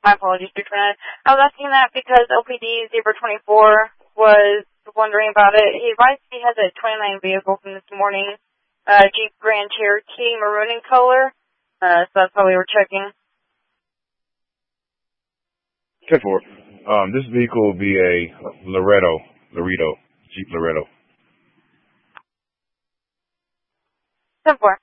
My apologies, Big Fernand. I was asking that because LPD Zebra 24 was wondering about it. He advised he has a 29 vehicle from this morning, Jeep Grand Cherokee maroon in color. So that's why we were checking. 10-4. This vehicle will be a Laredo, Jeep Laredo. 10-4.